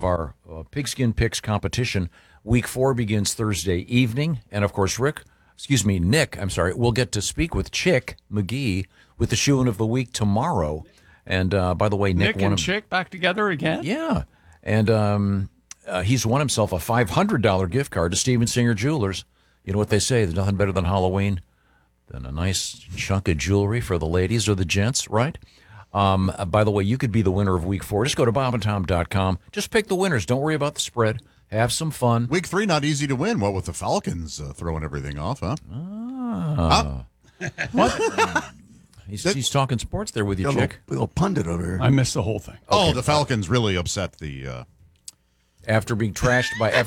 our Pigskin Picks competition. Week 4 begins Thursday evening. And, of course, Nick, we'll get to speak with Chick McGee with the shoe-in of the week tomorrow. And, by the way, Nick and Chick back together again? Yeah. And he's won himself a $500 gift card to Steven Singer Jewelers. You know what they say, there's nothing better than Halloween than a nice chunk of jewelry for the ladies or the gents, right? By the way, you could be the winner of Week 4. Just go to bobandtom.com. Just pick the winners. Don't worry about the spread. Have some fun. Week 3, not easy to win. What with the Falcons throwing everything off, huh? What? He's talking sports there with you, Chick. Little pundit over here. I missed the whole thing. Oh, the Falcons really upset the... After being trashed by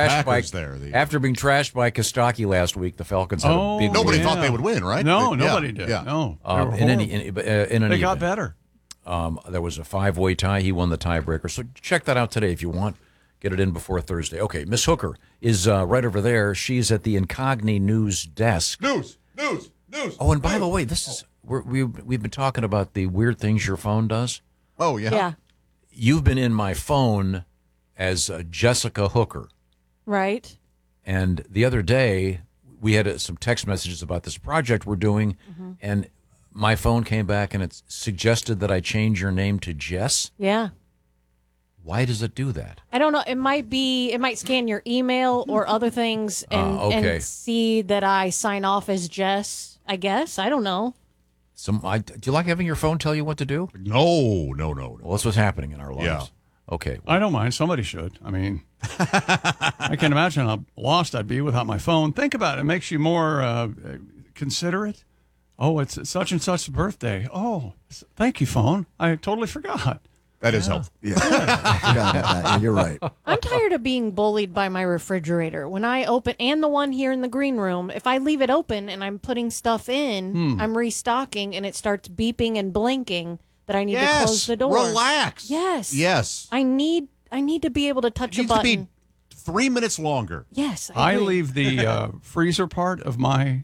Kostaki last week, the Falcons had a big nobody win. thought they would win, right? No, nobody did. Yeah. No, they got better. There was a 5-way tie. He won the tiebreaker. So check that out today if you want. Get it in before Thursday. Okay, Miss Hooker is right over there. She's at the Incogni News desk. News. Oh, and by the way, we've been talking about the weird things your phone does. Oh, yeah. Yeah. You've been in my phone as Jessica Hooker. Right. And the other day, we had some text messages about this project we're doing, and my phone came back and it suggested that I change your name to Jess. Yeah. Why does it do that? I don't know. It might scan your email or other things and see that I sign off as Jess, I guess. I don't know. Do you like having your phone tell you what to do? No. Well, that's what's happening in our lives. Yeah. Okay. I don't mind. Somebody should. I mean, I can imagine how lost I'd be without my phone. Think about it. It makes you more considerate. Oh, it's such and such birthday. Oh, thank you, phone. I totally forgot. That is helpful. Yeah, I forgot about that. You're right. I'm tired of being bullied by my refrigerator. When I open, and the one here in the green room, if I leave it open and I'm putting stuff in, I'm restocking, and it starts beeping and blinking that I need to close the door. Relax. Yes. I need to be able to touch a button. It needs to be 3 minutes longer. Yes, I leave the freezer part of my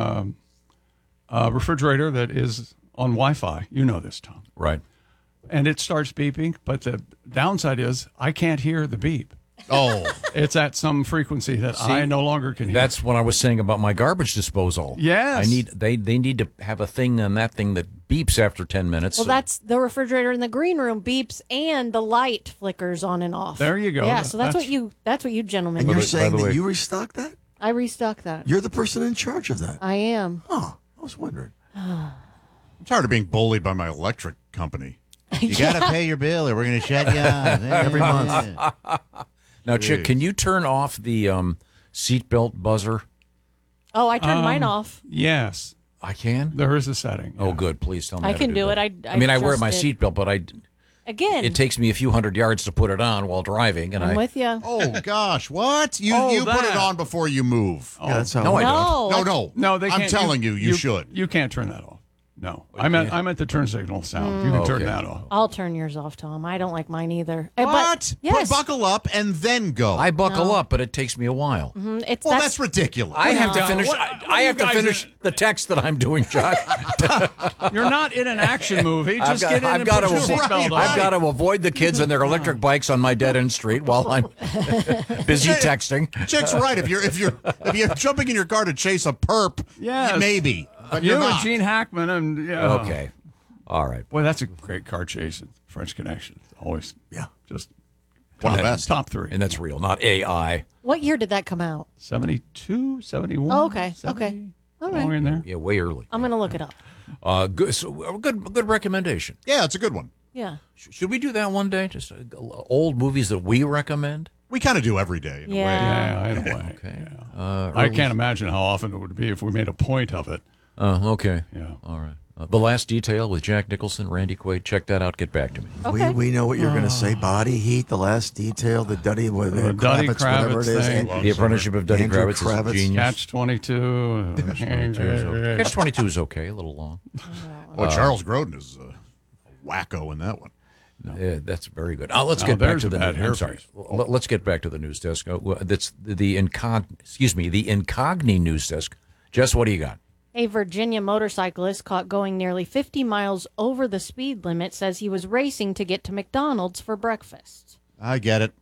refrigerator that is on Wi-Fi. You know this, Tom. Right. And it starts beeping, but the downside is I can't hear the beep. Oh. It's at some frequency that I no longer can hear. That's what I was saying about my garbage disposal. Yes. They need to have a thing on that thing that beeps after 10 minutes. Well, that's the refrigerator in the green room beeps and the light flickers on and off. There you go. Yeah, so that's what you gentlemen And do. you're saying that you restock that? I restock that. You're the person in charge of that. I am. Oh, I was wondering. I'm tired of being bullied by my electric company. You got to pay your bill or we're going to shut you down Every month. Now, Chick, can you turn off the seatbelt buzzer? Oh, I turned mine off. Yes. I can? There is a setting. Oh, good. Please tell me I how can to do it. that. I mean, I wear just my did. seatbelt, but Again. it takes me a few hundred yards to put it on while driving. And I'm with you. Oh, gosh. What? You put that. it on before you move. Yeah, that's how No, I don't. No. No, they can't. I'm telling you should. You can't turn that off. No. I'm at the turn signal sound. You can turn that off. I'll turn yours off, Tom. I don't like mine either. What? Yes. Buckle up and then go. I buckle up, but it takes me a while. That's ridiculous. I have to finish. I have to finish the text that I'm doing, Josh. You're not in an action movie. Just get in and put your seatbelt on. I've got to avoid the kids and their electric bikes on my dead end street while I'm busy texting. Chick's right. If you're jumping in your car to chase a perp, Yes. maybe. But You you're and not. Gene Hackman and Okay. All right. Boy, that's a great car chase. French Connection. Always. Yeah. Just One of the best. top 3. And that's real, not AI. What year did that come out? 72, 71. Oh, okay. 70, Okay. All right. somewhere in there. Yeah, way early. I'm going to look it up. Good. So, good recommendation. Yeah, it's a good one. Yeah. Should we do that one day? Just old movies that we recommend. We kind of do every day in a way. Yeah, in a way. Okay. Yeah. I can't imagine how often it would be if we made a point of it. Okay. Yeah. All right. The Last Detail with Jack Nicholson, Randy Quaid. Check that out. Get back to me. Okay. We know what you're going to say. Body Heat, The Last Detail, the Duddy, Duddy Kravitz, whatever it Kravitz is. thing. The Apprenticeship of Duddy Andrew Kravitz is Kravitz. genius. Catch 22. Catch 22 is okay. A little long. Well, Charles Grodin is a wacko in that one. Yeah, that's very good. Let's get back there's to a the. bad I'm sorry. Let's get back to the news desk. That's the Incogni news desk. Jess, what do you got? A Virginia motorcyclist caught going nearly 50 miles over the speed limit says he was racing to get to McDonald's for breakfast. I get it.